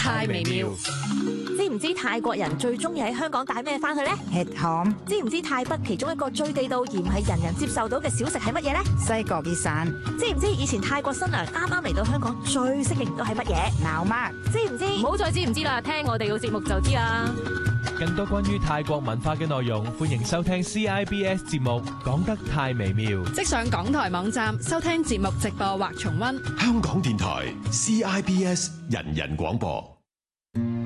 太微妙。 知唔知泰國人最中意喺香港帶咩翻去呢？ 吃糖。 知唔知泰北其中一個最地道而唔係人人接受到嘅小食係乜嘢呢？ 西國熱散。 知唔知以前泰國新娘啱啱嚟到香港最識認到係乜嘢？ 鬧媽。 知唔知？ 唔好再知唔知啦，聽我哋嘅節目就知啦。 更多關於泰國文化嘅內容，歡迎收聽 CIBS 節目《講得太微妙》。 即上港台網站收聽節目直播或重溫。 香港電台 CIBS 人人廣播。